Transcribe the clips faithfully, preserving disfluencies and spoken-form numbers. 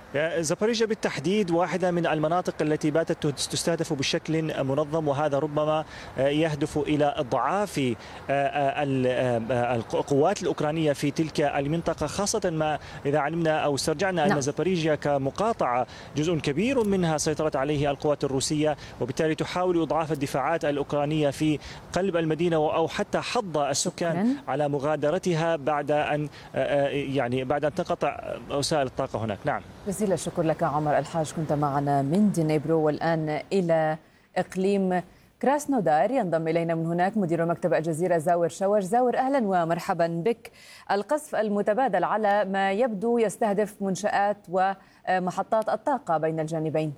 زابوريجيا بالتحديد واحدة من المناطق التي باتت تستهدف بشكل منظم، وهذا ربما يهدف إلى إضعاف القوات الأوكرانية في تلك المنطقة، خاصة ما إذا علمنا أو استرجعنا أن زابوريجيا كمقاطعة جزء كبير منها سيطرت عليه القوات الروسية، وبالتالي تحاول إضعاف الدفاعات الأوكرانية في قلب المدينة أو حتى حض السكان على مغادرتها بعد أن يعني بعد أن تنقطع وسائل الطاقة هناك. نعم، جزيل الشكر لك عمر الحاج، كنت معنا من دنيبرو. والآن إلى إقليم كراسنودار، ينضم إلينا من هناك مدير مكتب الجزيرة زاور شوش. زاور، أهلا ومرحبا بك. القصف المتبادل على ما يبدو يستهدف منشآت ومحطات الطاقة بين الجانبين.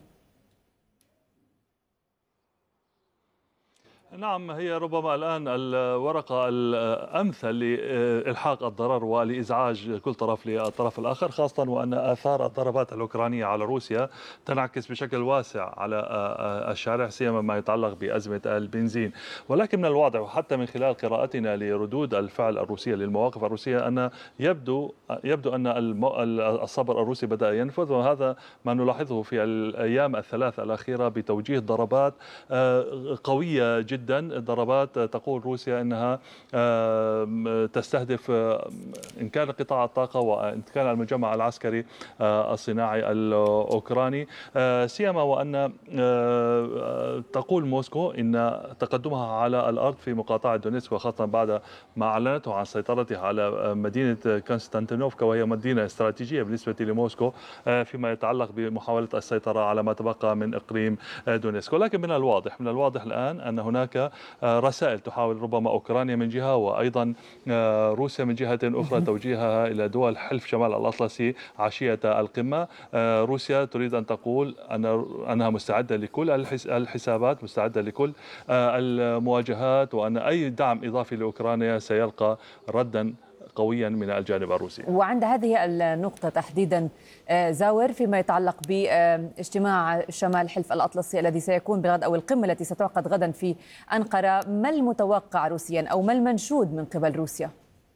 نعم، هي ربما الآن الورقة الأمثل لإلحاق الضرر ولإزعاج كل طرف للطرف الآخر، خاصة وأن آثار الضربات الأوكرانية على روسيا تنعكس بشكل واسع على الشارع، سيما ما يتعلق بأزمة البنزين. ولكن من الواضح وحتى من خلال قراءتنا لردود الفعل الروسية للمواقف الروسية أن يبدو يبدو أن الصبر الروسي بدأ ينفذ، وهذا ما نلاحظه في الأيام الثلاث الأخيرة بتوجيه ضربات قوية جدا جدا ضربات تقول روسيا انها تستهدف ان كان قطاع الطاقه وان كان المجمع العسكري الصناعي الاوكراني، سيما وان تقول موسكو ان تقدمها على الارض في مقاطعه دونيتسك، وخاصه بعد ما اعلنته عن سيطرتها على مدينه كونستانتينوفكا، وهي مدينه استراتيجيه بالنسبه لموسكو فيما يتعلق بمحاوله السيطره على ما تبقى من اقليم دونيتسك. ولكن من الواضح من الواضح الان ان هناك رسائل تحاول ربما أوكرانيا من جهة وأيضا روسيا من جهة أخرى توجيهها إلى دول حلف شمال الأطلسي عشية القمة. روسيا تريد أن تقول أن أنها مستعدة لكل الحسابات، مستعدة لكل المواجهات، وأن أي دعم إضافي لأوكرانيا سيلقى ردا قويا من الجانب الروسي. وعند هذه النقطة تحديدا زاور، فيما يتعلق باجتماع شمال حلف الأطلسي الذي سيكون بغد أو القمة التي ستعقد غدا في أنقرة، ما المتوقع روسيا أو ما المنشود من قبل روسيا؟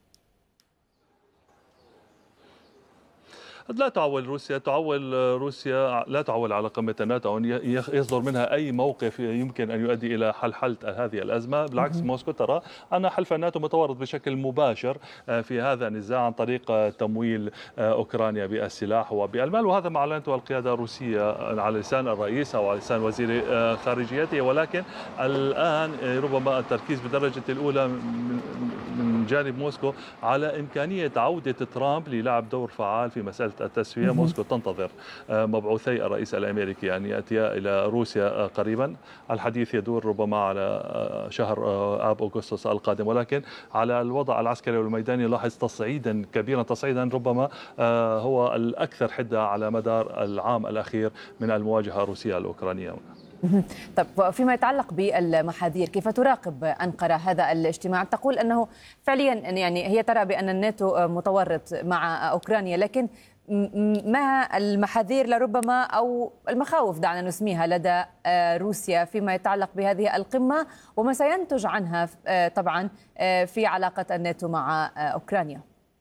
لا تعول روسيا تعول روسيا لا تعول على قمة الناتو أن يصدر منها أي موقف يمكن أن يؤدي إلى حل حل هذه الأزمة. بالعكس، موسكو ترى أن حلف الناتو متورط بشكل مباشر في هذا النزاع عن طريق تمويل أوكرانيا بالسلاح وبالمال، وهذا ما أعلنته القيادة الروسية على لسان الرئيس أو على لسان وزير خارجيته. ولكن الآن ربما التركيز بالدرجة الأولى من جانب موسكو على إمكانية عودة ترامب للعب دور فعال في مسألة التسوية. موسكو تنتظر مبعوثي الرئيس الأمريكي أن يأتيا إلى روسيا قريبا. الحديث يدور ربما على شهر آب أغسطس القادم، ولكن على الوضع العسكري والميداني لاحظ تصعيدا كبيرا، تصعيدا ربما هو الأكثر حدة على مدار العام الأخير من المواجهة الروسية الأوكرانية. طب فيما يتعلق بالمحاذير، كيف تراقب أنقرة هذا الاجتماع؟ تقول أنه فعليا يعني هي ترى بأن الناتو متورط مع أوكرانيا، لكن ما المحاذير لربما أو المخاوف دعنا نسميها لدى روسيا فيما يتعلق بهذه القمة وما سينتج عنها طبعا في علاقة الناتو مع أوكرانيا؟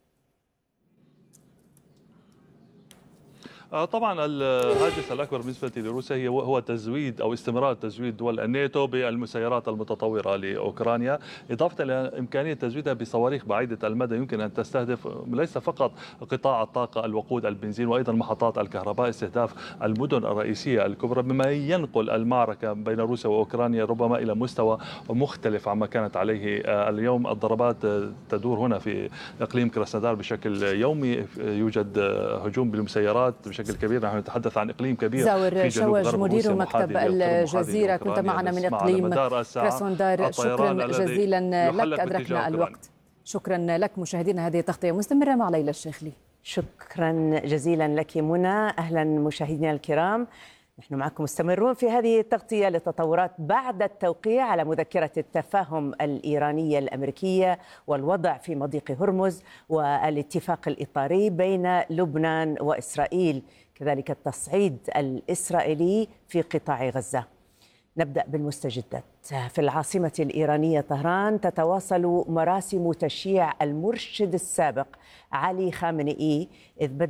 طبعا الهاجس الأكبر بالنسبة لروسيا هو تزويد أو استمرار تزويد دول الناتو بالمسيرات المتطورة لأوكرانيا، إضافة إلى إمكانية تزويدها بصواريخ بعيدة المدى يمكن أن تستهدف ليس فقط قطاع الطاقة، الوقود، البنزين، وأيضا محطات الكهرباء، استهداف المدن الرئيسية الكبرى، بما ينقل المعركة بين روسيا وأوكرانيا ربما إلى مستوى مختلف عما كانت عليه اليوم. الضربات تدور هنا في إقليم كراسنودار بشكل يومي، يوجد هجوم بالمسيرات بشكل كبير. نحن نتحدث عن إقليم كبير. زاور شوش مدير مكتب الجزيرة، كنت معنا من إقليم كراسنودار. شكرا جزيلا لك، أدركنا الوقت. شكرا لك. مشاهدينا، هذه تغطية مستمرة مع ليلى الشيخلي. شكرا جزيلا لك منى. أهلا مشاهدينا الكرام، نحن معكم مستمرون في هذه التغطية للتطورات بعد التوقيع على مذكرة التفاهم الإيرانية الأمريكية والوضع في مضيق هرمز والاتفاق الإطاري بين لبنان وإسرائيل، كذلك التصعيد الإسرائيلي في قطاع غزة. نبدأ بالمستجدات. في العاصمة الإيرانية طهران تتواصل مراسم تشييع المرشد السابق علي خامنئي، إذ بدأ